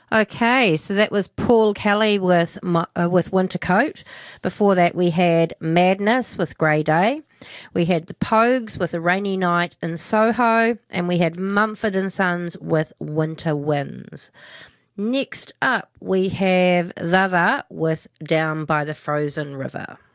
Okay, so that was Paul Kelly with Winter Coat. Before that, we had Madness with Grey Day. We had the Pogues with A Rainy Night in Soho, and we had Mumford and Sons with Winter Winds. Next up, we have Thava with Down by the Frozen River.